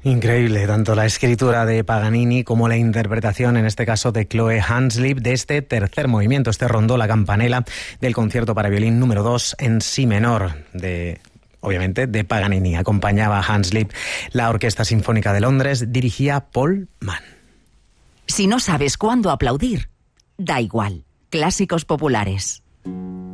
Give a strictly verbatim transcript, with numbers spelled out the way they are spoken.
Increíble, tanto la escritura de Paganini como la interpretación, en este caso de Chloe Hanslip, de este tercer movimiento, este rondó la campanella del concierto para violín número dos en si menor, de... obviamente, de Paganini. Acompañaba a Hanslip la Orquesta Sinfónica de Londres, dirigía Paul Mann. Si no sabes cuándo aplaudir, da igual. Clásicos populares.